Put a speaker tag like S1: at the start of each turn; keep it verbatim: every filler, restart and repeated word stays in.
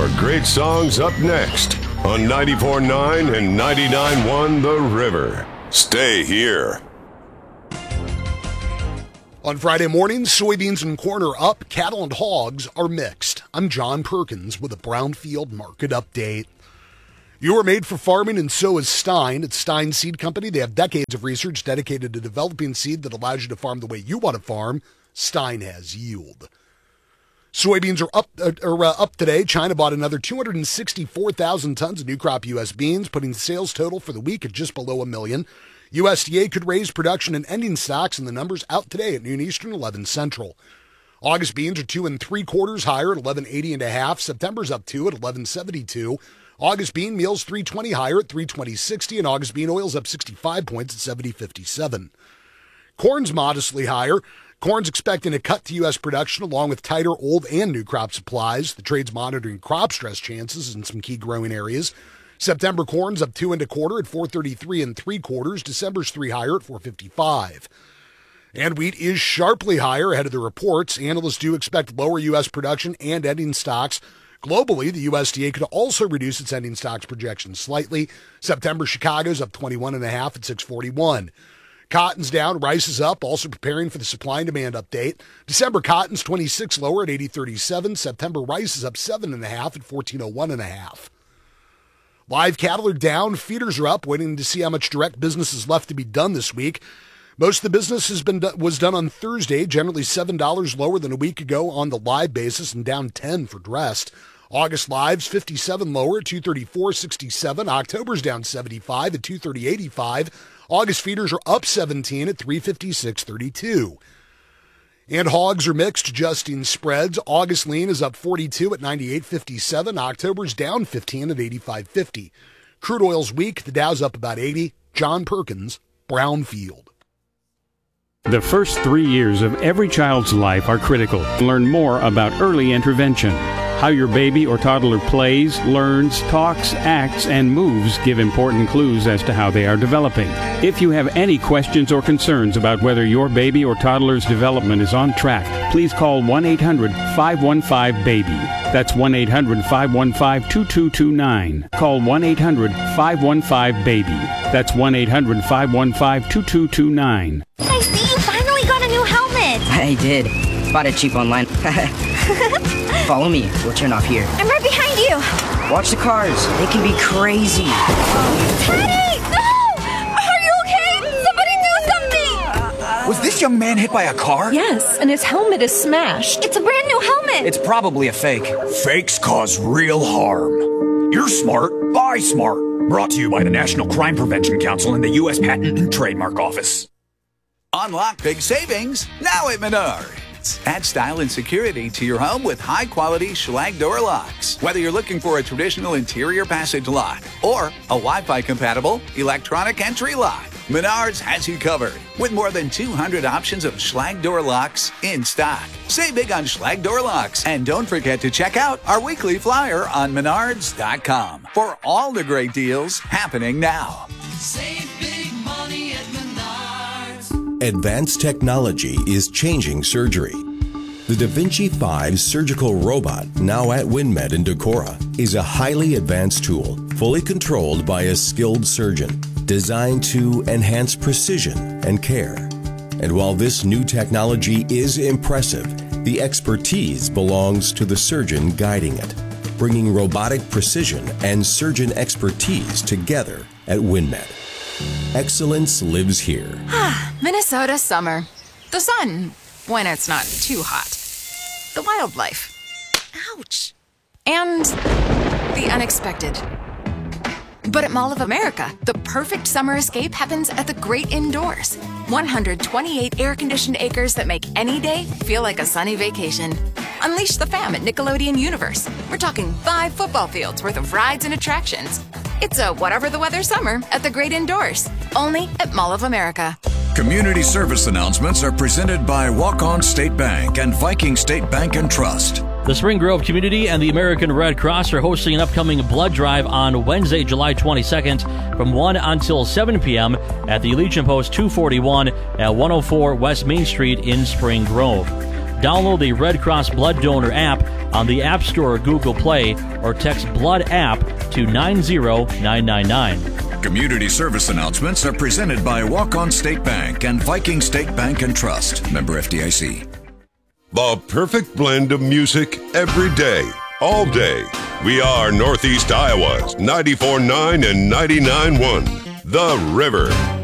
S1: More great songs up next on ninety-four point nine and ninety-nine point one The River. Stay here.
S2: On Friday mornings, soybeans and corn are up, cattle and hogs are mixed. I'm John Perkins with a Brownfield Market Update. You are made for farming, and so is Stein. It's Stein Seed Company. They have decades of research dedicated to developing seed that allows you to farm the way you want to farm. Stein has yield. Soybeans are up uh, are, uh, up today. China bought another two hundred sixty-four thousand tons of new crop U S beans, putting the sales total for the week at just below a million. U S D A could raise production and ending stocks, and the numbers out today at noon Eastern, eleven Central. August beans are two and three quarters higher at eleven eighty and a half. September's up two at eleven seventy-two. August bean meal's three twenty higher at three twenty sixty, and August bean oil's up sixty-five points at seventy fifty-seven. Corn's modestly higher. Corn's expecting a cut to U S production along with tighter old and new crop supplies. The trade's monitoring crop stress chances in some key growing areas. September corn's up two and a quarter at four thirty-three and three quarters. December's three higher at four fifty-five. And wheat is sharply higher ahead of the reports. Analysts do expect lower U S production and ending stocks. Globally, the U S D A could also reduce its ending stocks projections slightly. September Chicago's up twenty-one and a half at six forty-one. Cotton's down, rice is up, also preparing for the supply and demand update. December cotton's twenty-six lower at eighty thirty-seven. September rice is up seven and a half at fourteen oh one and a half. Live cattle are down, feeders are up, waiting to see how much direct business is left to be done this week. Most of the business has been was done on Thursday, generally seven dollars lower than a week ago on the live basis and down ten for dressed. August lives fifty-seven lower at two thirty-four sixty-seven. October's down seventy-five at two thirty eighty-five. August feeders are up seventeen at three fifty-six thirty-two. And hogs are mixed, adjusting spreads. August lean is up forty-two at ninety-eight fifty-seven. October's down fifteen at eighty-five fifty. Crude oil's weak. The Dow's up about eighty. John Perkins, Brownfield.
S3: The first three years of every child's life are critical. Learn more about early intervention. How your baby or toddler plays, learns, talks, acts, and moves give important clues as to how they are developing. If you have any questions or concerns about whether your baby or toddler's development is on track, please call one eight hundred five one five baby. That's one eight hundred five one five two two two nine. Call one eight hundred five one five baby. That's one eight hundred five one five two two two nine.
S4: I see you finally got a new helmet.
S5: I did. Bought it cheap online. Follow me. We'll turn off here.
S4: I'm right behind you.
S5: Watch the cars. They can be crazy.
S4: Teddy! No! Are you okay? Somebody do something!
S6: Was this young man hit by a car?
S7: Yes, and his helmet is smashed.
S4: It's a brand new helmet.
S6: It's probably a fake. Fakes cause real harm. You're smart. Buy smart. Brought to you by the National Crime Prevention Council and the U S Patent and Trademark Office.
S8: Unlock big savings now at Menards. Add style and security to your home with high-quality Schlage door locks. Whether you're looking for a traditional interior passage lock or a Wi-Fi compatible electronic entry lock, Menards has you covered with more than two hundred options of Schlage door locks in stock. Save big on Schlage door locks, and don't forget to check out our weekly flyer on menards dot com for all the great deals happening now.
S9: Save big money at Menards.
S10: Advanced technology is changing surgery. The Da Vinci five surgical robot, now at WinMed in Decorah, is a highly advanced tool, fully controlled by a skilled surgeon, designed to enhance precision and care. And while this new technology is impressive, the expertise belongs to the surgeon guiding it, bringing robotic precision and surgeon expertise together at WinMed. Excellence lives here.
S11: Minnesota summer. The sun, when it's not too hot. The wildlife. Ouch. And the unexpected. But at Mall of America, the perfect summer escape happens at the great indoors. one hundred twenty-eight air-conditioned acres that make any day feel like a sunny vacation. Unleash the fam at Nickelodeon Universe. We're talking five football fields worth of rides and attractions. It's a whatever the weather summer at the great indoors. Only at Mall of America.
S12: Community service announcements are presented by Walk-On State Bank and Viking State Bank and Trust.
S13: The Spring Grove Community and the American Red Cross are hosting an upcoming blood drive on Wednesday, July twenty-second from one until seven p.m. at the Legion Post two forty-one at one oh four West Main Street in Spring Grove. Download the Red Cross Blood Donor app on the App Store or Google Play, or text BLOOD app to nine zero nine nine nine.
S12: Community service announcements are presented by Walk-On State Bank and Viking State Bank and Trust. Member F D I C.
S1: The perfect blend of music every day, all day. We are Northeast Iowa's ninety-four point nine and ninety-nine point one, The River.